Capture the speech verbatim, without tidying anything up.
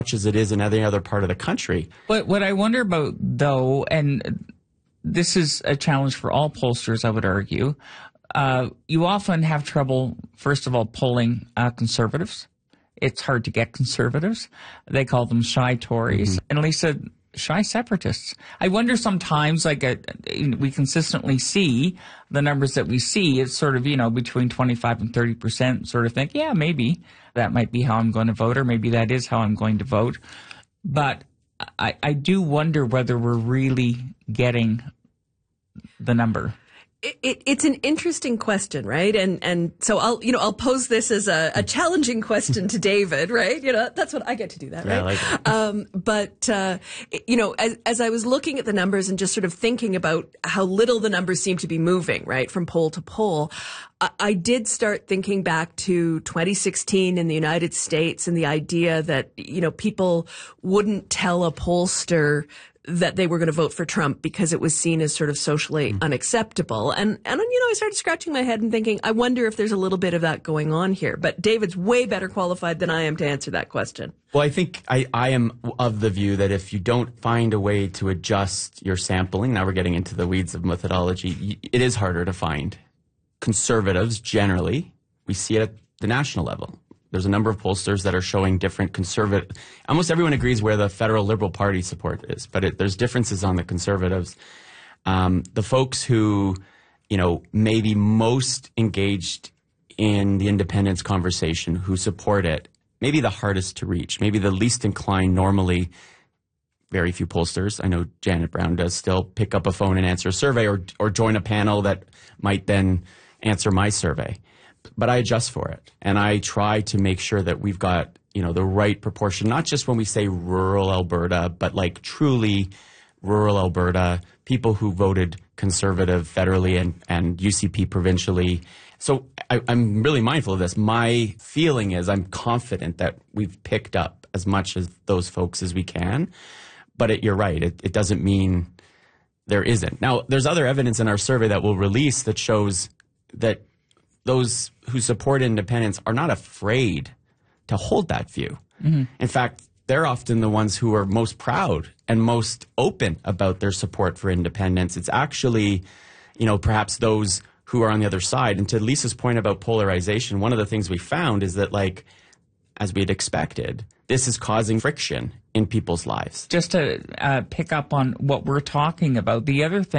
much as it is in any other part of the country. What, what I wonder about, though, and this is a challenge for all pollsters, I would argue, uh, you often have trouble, first of all, polling uh, conservatives. It's hard to get conservatives. They call them shy Tories. Mm-hmm. And Lisa, shy separatists. I wonder sometimes, like, a, we consistently see the numbers that we see. It's sort of, you know, between twenty-five and thirty percent, sort of think, yeah, maybe that might be how I'm going to vote, or maybe that is how I'm going to vote. But I, I do wonder whether we're really getting the number. It, it, it's an interesting question, right? And and so I'll you know I'll pose this as a, a challenging question to David, right? You know, that's what I get to do that, right? Yeah, I like it. Um, but uh, you know, as as I was looking at the numbers and just sort of thinking about how little the numbers seem to be moving, right, from poll to poll, I, I did start thinking back to twenty sixteen in the United States and the idea that you know people wouldn't tell a pollster that they were going to vote for Trump because it was seen as sort of socially mm. unacceptable. And, and, you know, I started scratching my head and thinking, I wonder if there's a little bit of that going on here. But David's way better qualified than I am to answer that question. Well, I think I, I am of the view that if you don't find a way to adjust your sampling, now we're getting into the weeds of methodology, it is harder to find. Conservatives, generally, we see it at the national level. There's a number of pollsters that are showing different conservative. Almost everyone agrees where the federal Liberal Party support is, but it, there's differences on the conservatives. Um, the folks who, you know, may be most engaged in the independence conversation, who support it, maybe the hardest to reach, maybe the least inclined normally. Very few pollsters, I know Janet Brown does still, pick up a phone and answer a survey, or or join a panel that might then answer my survey. But I adjust for it, and I try to make sure that we've got, you know, the right proportion, not just when we say rural Alberta, but like truly rural Alberta, people who voted conservative federally and, and U C P provincially. So I, I'm really mindful of this. My feeling is I'm confident that we've picked up as much as those folks as we can, but it, you're right. It, it doesn't mean there isn't. Now, there's other evidence in our survey that we'll release that shows that those who support independence are not afraid to hold that view. Mm-hmm. In fact, they're often the ones who are most proud and most open about their support for independence. It's actually, you know, perhaps those who are on the other side. And to Lisa's point about polarization, one of the things we found is that, like, as we had expected, this is causing friction in people's lives. Just to uh, pick up on what we're talking about, the other thing